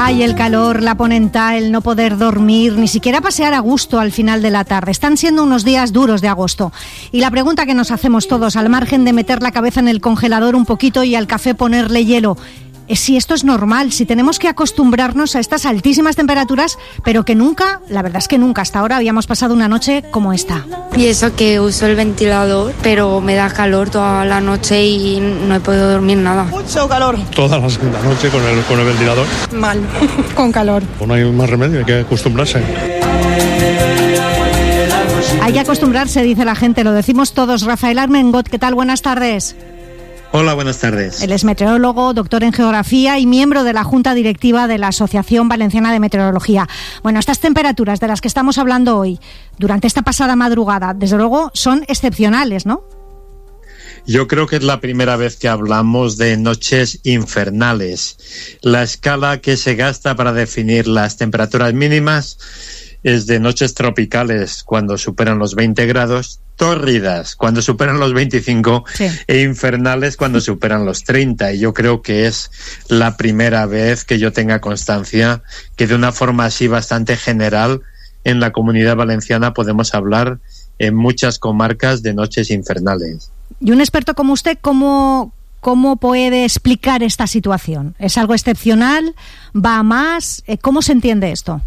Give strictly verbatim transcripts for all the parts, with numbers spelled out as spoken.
Ay, el calor, la ponenta, el no poder dormir, ni siquiera pasear a gusto al final de la tarde. Están siendo unos días duros de agosto. Y la pregunta que nos hacemos todos, al margen de meter la cabeza en el congelador un poquito y al café ponerle hielo, es si esto es normal, si tenemos que acostumbrarnos a estas altísimas temperaturas, pero que nunca, la verdad es que nunca hasta ahora habíamos pasado una noche como esta. Y eso que uso el ventilador, pero me da calor toda la noche y no he podido dormir nada. Mucho calor. Toda la noche con el, con el ventilador. Mal, con calor. Pues no hay más remedio, hay que acostumbrarse. Hay que acostumbrarse, dice la gente, lo decimos todos. Rafael Armengot, ¿qué tal? Buenas tardes. Hola, buenas tardes. Él es meteorólogo, doctor en geografía y miembro de la Junta Directiva de la Asociación Valenciana de Meteorología. Bueno, estas temperaturas de las que estamos hablando hoy, durante esta pasada madrugada, desde luego son excepcionales, ¿no? Yo creo que es la primera vez que hablamos de noches infernales. La escala que se gasta para definir las temperaturas mínimas es de noches tropicales, cuando superan los veinte grados, tórridas, cuando superan los veinticinco, sí, e infernales, cuando superan los treinta. Y yo creo que es la primera vez que yo tenga constancia que de una forma así bastante general en la Comunidad Valenciana podemos hablar en muchas comarcas de noches infernales. Y un experto como usted, ¿cómo, cómo puede explicar esta situación? ¿Es algo excepcional? ¿Va a más? ¿Cómo se entiende esto?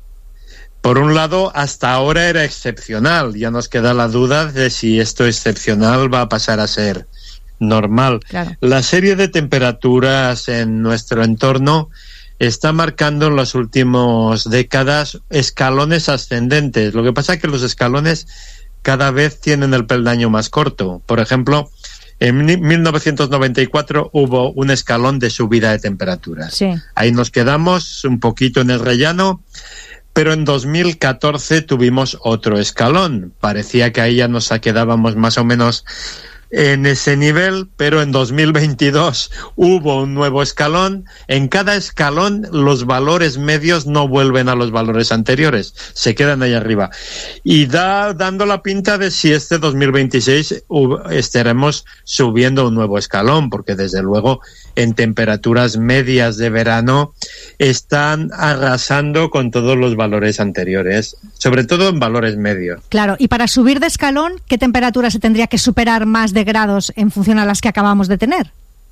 Por un lado, hasta ahora era excepcional. Ya nos queda la duda de si esto excepcional va a pasar a ser normal. Claro. La serie de temperaturas en nuestro entorno está marcando en las últimas décadas escalones ascendentes. Lo que pasa es que los escalones cada vez tienen el peldaño más corto. Por ejemplo, en mil novecientos noventa y cuatro hubo un escalón de subida de temperaturas. Sí. Ahí nos quedamos un poquito en el rellano. Pero en dos mil catorce tuvimos otro escalón. Parecía que ahí ya nos quedábamos más o menos en ese nivel, pero en dos mil veintidós hubo un nuevo escalón. En cada escalón los valores medios no vuelven a los valores anteriores, se quedan ahí arriba. Y da dando la pinta de si este dos mil veintiséis uh, estaremos subiendo un nuevo escalón, porque desde luego en temperaturas medias de verano están arrasando con todos los valores anteriores, sobre todo en valores medios. Claro, y para subir de escalón, ¿qué temperatura se tendría que superar más de grados en función a las que acabamos de tener?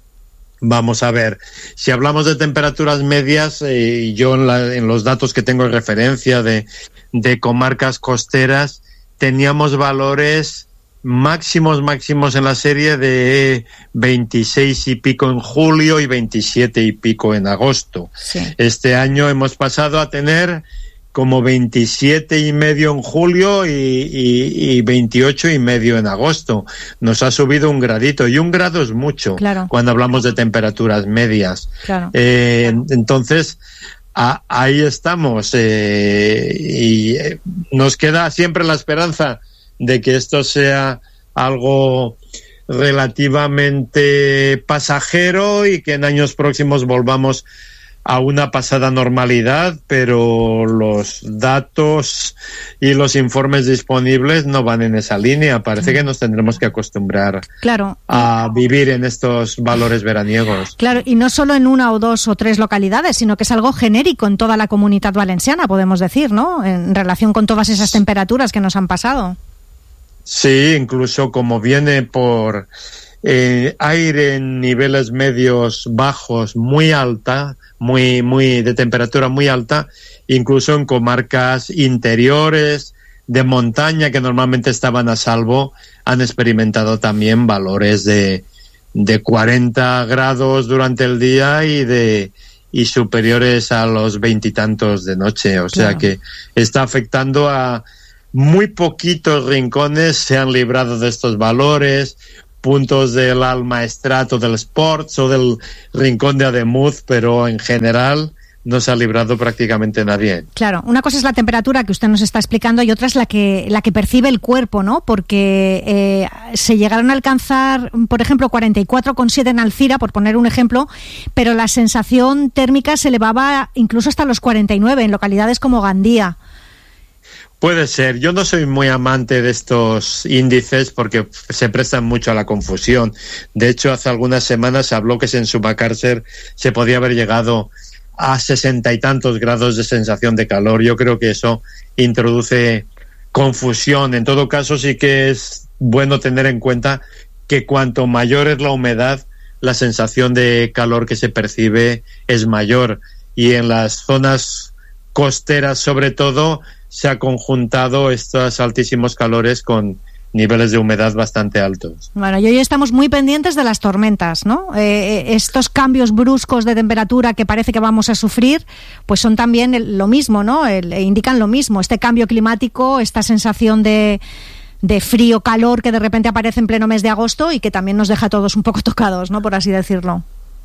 Vamos a ver, si hablamos de temperaturas medias, eh, yo en, la, en los datos que tengo de referencia de, de comarcas costeras, teníamos valores máximos, máximos en la serie de veintiséis y pico en julio y veintisiete y pico en agosto. Sí. Este año hemos pasado a tener como veintisiete y medio en julio y, y, y veintiocho y medio en agosto. Nos ha subido un gradito, y un grado es mucho, claro, cuando hablamos de temperaturas medias. Claro. Eh, entonces, a, ahí estamos, eh, y eh, nos queda siempre la esperanza de que esto sea algo relativamente pasajero y que en años próximos volvamos a una pasada normalidad, pero los datos y los informes disponibles no van en esa línea. Parece que nos tendremos que acostumbrar, claro, a vivir en estos valores veraniegos. Claro, y no solo en una o dos o tres localidades, sino que es algo genérico en toda la Comunidad Valenciana, podemos decir, ¿no?, en relación con todas esas temperaturas que nos han pasado. Sí, incluso como viene por eh, aire en niveles medios bajos muy alta, muy muy de temperatura muy alta, incluso en comarcas interiores de montaña que normalmente estaban a salvo, han experimentado también valores de de cuarenta grados durante el día y de y superiores a los veintitantos de noche, o sea, claro, que está afectando a muy poquitos rincones. Se han librado de estos valores, puntos del Almaestrato del Sports o del Rincón de Ademuz, pero en general no se ha librado prácticamente nadie. Claro, una cosa es la temperatura que usted nos está explicando y otra es la que la que percibe el cuerpo, ¿no? Porque eh, se llegaron a alcanzar, por ejemplo, cuarenta y cuatro coma siete en Alcira, por poner un ejemplo, pero la sensación térmica se elevaba incluso hasta los cuarenta y nueve en localidades como Gandía. Puede ser. Yo no soy muy amante de estos índices porque se prestan mucho a la confusión. De hecho, hace algunas semanas se habló que en Sumacárcer se podía haber llegado a sesenta y tantos grados de sensación de calor. Yo creo que eso introduce confusión. En todo caso, sí que es bueno tener en cuenta que cuanto mayor es la humedad, la sensación de calor que se percibe es mayor, y en las zonas costeras sobre todo se ha conjuntado estos altísimos calores con niveles de humedad bastante altos. Bueno, y hoy estamos muy pendientes de las tormentas, ¿no? Eh, estos cambios bruscos de temperatura que parece que vamos a sufrir, pues son también el, lo mismo, ¿no? El, indican lo mismo, este cambio climático, esta sensación de, de frío, calor que de repente aparece en pleno mes de agosto y que también nos deja a todos un poco tocados, ¿no? Por así decirlo.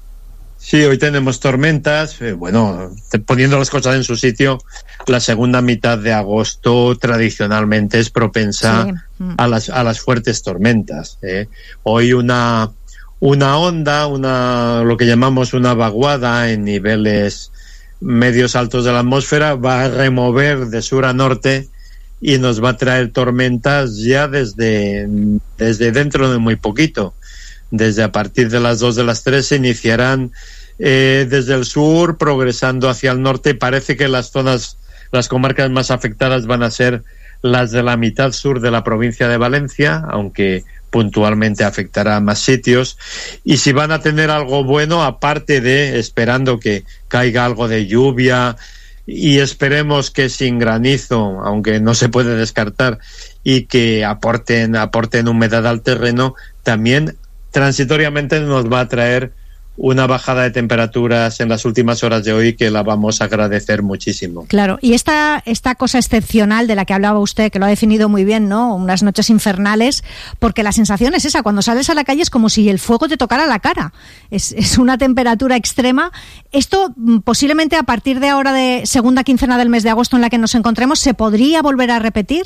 Sí, hoy tenemos tormentas. Eh, bueno, poniendo las cosas en su sitio, la segunda mitad de agosto tradicionalmente es propensa sí. mm. a las a las fuertes tormentas. ¿eh? Hoy una una onda, una lo que llamamos una vaguada en niveles medios altos de la atmósfera va a remover de sur a norte y nos va a traer tormentas ya desde desde dentro de muy poquito. Desde a partir de las dos de las tres se iniciarán eh, desde el sur, progresando hacia el norte. Parece que las zonas, las comarcas más afectadas van a ser las de la mitad sur de la provincia de Valencia, aunque puntualmente afectará a más sitios. Y si van a tener algo bueno, aparte de, esperando que caiga algo de lluvia, y esperemos que sin granizo, aunque no se puede descartar, y que aporten, aporten humedad al terreno, también transitoriamente nos va a traer una bajada de temperaturas en las últimas horas de hoy que la vamos a agradecer muchísimo. Claro, y esta, esta cosa excepcional de la que hablaba usted, que lo ha definido muy bien, ¿no? Unas noches infernales, porque la sensación es esa, cuando sales a la calle es como si el fuego te tocara la cara. Es, es una temperatura extrema. Esto posiblemente a partir de ahora, de segunda quincena del mes de agosto en la que nos encontremos, ¿se podría volver a repetir?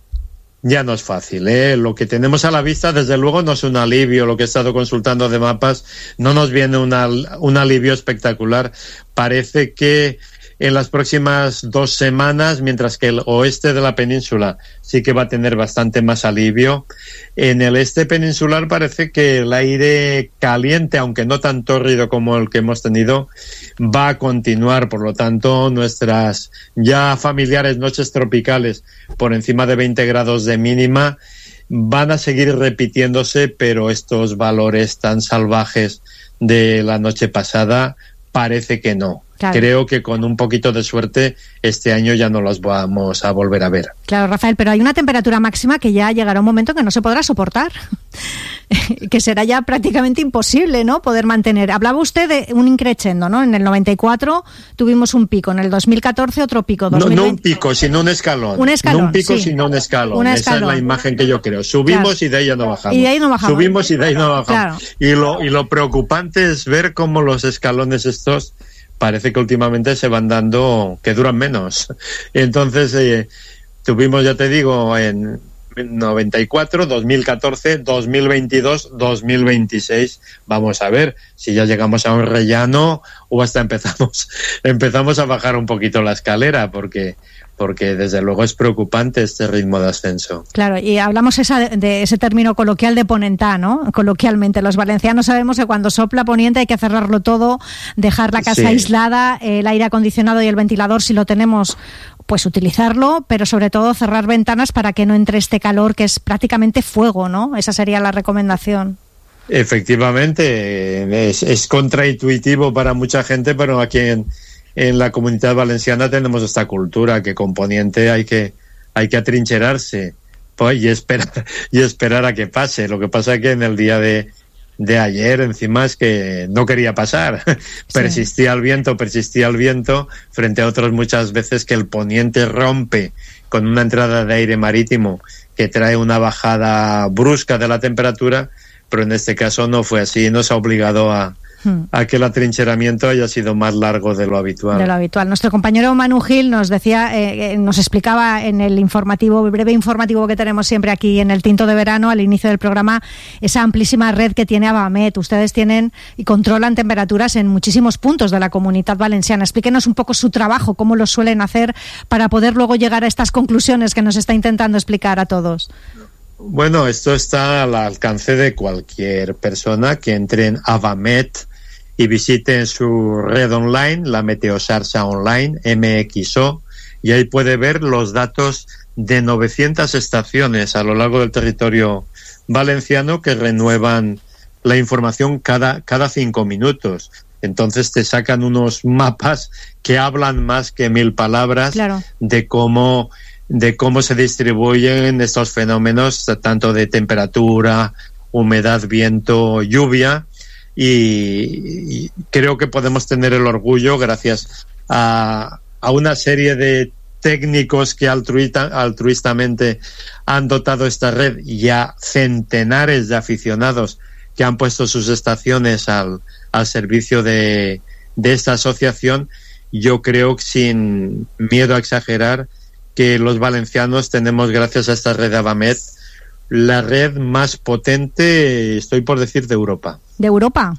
Ya no es fácil, ¿eh? Lo que tenemos a la vista, desde luego, no es un alivio. Lo que he estado consultando de mapas, no nos viene una, un alivio espectacular. Parece que en las próximas dos semanas, mientras que el oeste de la península sí que va a tener bastante más alivio, en el este peninsular parece que el aire caliente, aunque no tan tórrido como el que hemos tenido, va a continuar. Por lo tanto, nuestras ya familiares noches tropicales por encima de veinte grados de mínima van a seguir repitiéndose, pero estos valores tan salvajes de la noche pasada parece que no. Claro. Creo que con un poquito de suerte este año ya no los vamos a volver a ver. Claro, Rafael, pero hay una temperatura máxima que ya llegará un momento que no se podrá soportar, que será ya prácticamente imposible, ¿no?, poder mantener. Hablaba usted de un increchendo, ¿no? En el noventa y cuatro tuvimos un pico, en el dos mil catorce otro pico. dos mil veinte... No, no un pico, sino un escalón. Un escalón, no un pico, sí. sino un escalón. Un Esa escalón. es la imagen que yo creo. Subimos, claro, y de ahí ya no bajamos. Y de ahí no bajamos. Subimos y de ahí no bajamos. Claro. Y lo, y lo preocupante es ver cómo los escalones estos parece que últimamente se van dando, que duran menos. Entonces, eh, tuvimos, ya te digo, en noventa y cuatro, dos mil catorce, dos mil veintidós, dos mil veintiséis. Vamos a ver si ya llegamos a un rellano o hasta empezamos, empezamos a bajar un poquito la escalera, porque porque desde luego es preocupante este ritmo de ascenso. Claro, y hablamos esa de, de ese término coloquial de ponentá, ¿no? Coloquialmente, los valencianos sabemos que cuando sopla poniente hay que cerrarlo todo, dejar la casa sí. aislada, el aire acondicionado y el ventilador, si lo tenemos, pues utilizarlo, pero sobre todo cerrar ventanas para que no entre este calor que es prácticamente fuego, ¿no? Esa sería la recomendación. Efectivamente, es, es contraintuitivo para mucha gente, pero aquí en En la Comunidad Valenciana tenemos esta cultura que con poniente hay que hay que atrincherarse, pues, y esperar y esperar a que pase. Lo que pasa es que en el día de, de ayer encima es que no quería pasar. Sí. Persistía el viento, persistía el viento, frente a otras muchas veces que el poniente rompe con una entrada de aire marítimo que trae una bajada brusca de la temperatura, pero en este caso no fue así, nos ha obligado a a que el atrincheramiento haya sido más largo de lo habitual. De lo habitual. Nuestro compañero Manu Gil nos decía, eh, nos explicaba en el informativo, el breve informativo que tenemos siempre aquí en el Tinto de Verano, al inicio del programa, esa amplísima red que tiene Avamet. Ustedes tienen y controlan temperaturas en muchísimos puntos de la Comunidad Valenciana. Explíquenos un poco su trabajo, cómo lo suelen hacer para poder luego llegar a estas conclusiones que nos está intentando explicar a todos. Bueno, esto está al alcance de cualquier persona que entre en Avamet y visiten su red online, la Meteosarsa Online, M X O, y ahí puede ver los datos de novecientas estaciones a lo largo del territorio valenciano que renuevan la información cada, cada cinco minutos. Entonces te sacan unos mapas que hablan más que mil palabras, claro, de cómo, de cómo se distribuyen estos fenómenos, tanto de temperatura, humedad, viento, lluvia, y, y creo que podemos tener el orgullo, gracias a, a una serie de técnicos que altruista, altruistamente han dotado esta red, y a centenares de aficionados que han puesto sus estaciones al, al servicio de, de esta asociación. Yo creo, sin miedo a exagerar, que los valencianos tenemos, gracias a esta red de Avamet, la red más potente, estoy por decir, de Europa. ¿De Europa?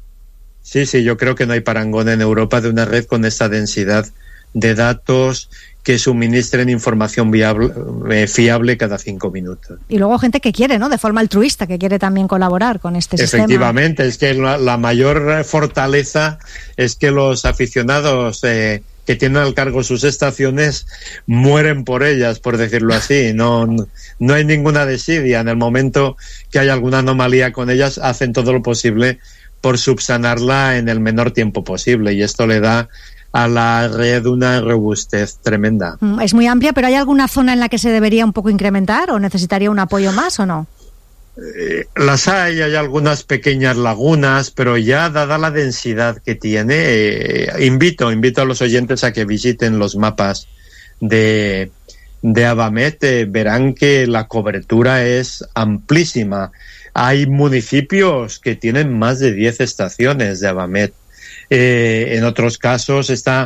Sí, sí, yo creo que no hay parangón en Europa de una red con esta densidad de datos que suministren información viable, eh, fiable cada cinco minutos. Y luego gente que quiere, ¿no?, de forma altruista, que quiere también colaborar con este sistema. Efectivamente, es que la, la mayor fortaleza es que los aficionados eh, que tienen al cargo sus estaciones mueren por ellas, por decirlo así. No, no, no hay ninguna desidia. En el momento que hay alguna anomalía con ellas, hacen todo lo posible por subsanarla en el menor tiempo posible, y esto le da a la red una robustez tremenda. Es muy amplia, pero ¿hay alguna zona en la que se debería un poco incrementar o necesitaría un apoyo más o no? Eh, las hay, hay algunas pequeñas lagunas, pero ya dada la densidad que tiene, eh, invito, invito a los oyentes a que visiten los mapas de, de Avamet, eh, verán que la cobertura es amplísima. Hay municipios que tienen más de diez estaciones de Avamet. Eh, en otros casos está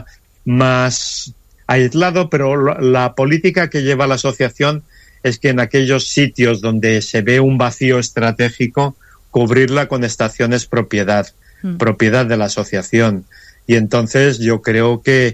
más aislado, pero la política que lleva la asociación es que en aquellos sitios donde se ve un vacío estratégico, cubrirla con estaciones propiedad, mm. propiedad de la asociación. Y entonces yo creo que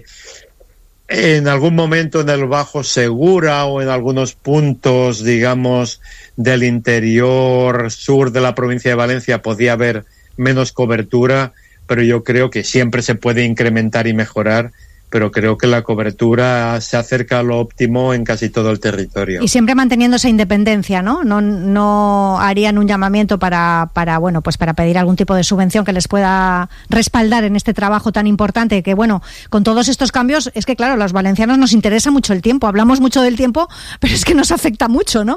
en algún momento en el Bajo Segura o en algunos puntos, digamos, del interior sur de la provincia de Valencia podía haber menos cobertura, pero yo creo que siempre se puede incrementar y mejorar, pero creo que la cobertura se acerca a lo óptimo en casi todo el territorio. Y siempre manteniendo esa independencia, ¿no? No, no harían un llamamiento para, para, bueno, pues para pedir algún tipo de subvención que les pueda respaldar en este trabajo tan importante, que bueno, con todos estos cambios, es que claro, a los valencianos nos interesa mucho el tiempo, hablamos mucho del tiempo, pero es que nos afecta mucho, ¿no?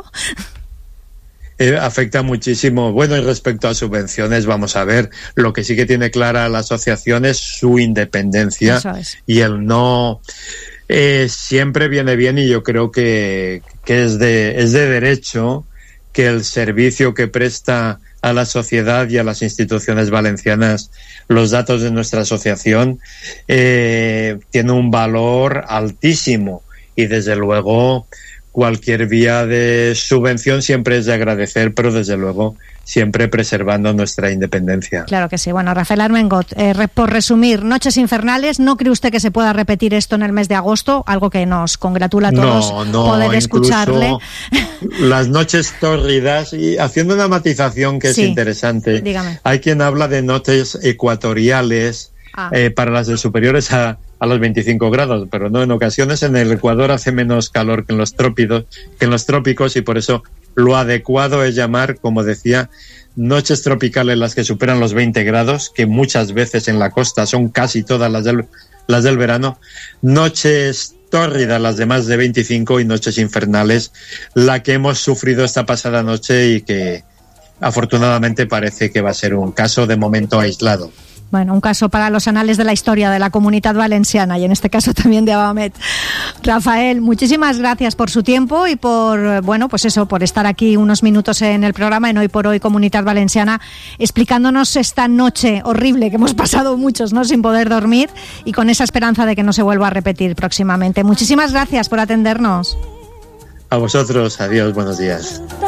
Eh, afecta muchísimo. Bueno, y respecto a subvenciones, vamos a ver, lo que sí que tiene clara la asociación es su independencia. Eso es. Y el no eh, siempre viene bien, y yo creo que, que es de, es de derecho que el servicio que presta a la sociedad y a las instituciones valencianas los datos de nuestra asociación eh, tiene un valor altísimo, y desde luego cualquier vía de subvención siempre es de agradecer, pero desde luego siempre preservando nuestra independencia. Claro que sí. Bueno, Rafael Armengot, eh, por resumir, Noches Infernales, ¿no cree usted que se pueda repetir esto en el mes de agosto? Algo que nos congratula a todos no, no, poder escucharle. Las noches tórridas, y haciendo una matización que sí, es interesante. Dígame. Hay quien habla de noches ecuatoriales ah. eh, para las de superiores a a los veinticinco grados, pero no, en ocasiones en el Ecuador hace menos calor que en los trópicos, que en los trópicos, y por eso lo adecuado es llamar, como decía, noches tropicales las que superan los veinte grados, que muchas veces en la costa son casi todas las del, las del verano, noches tórridas las de más de veinticinco, y noches infernales la que hemos sufrido esta pasada noche, y que afortunadamente parece que va a ser un caso de momento aislado. Bueno, un caso para los anales de la historia de la Comunitat Valenciana, y en este caso también de Avamet. Rafael, muchísimas gracias por su tiempo y por, bueno, pues eso, por estar aquí unos minutos en el programa en Hoy por Hoy Comunitat Valenciana, explicándonos esta noche horrible que hemos pasado muchos, ¿no?, sin poder dormir, y con esa esperanza de que no se vuelva a repetir próximamente. Muchísimas gracias por atendernos. A vosotros, adiós, buenos días.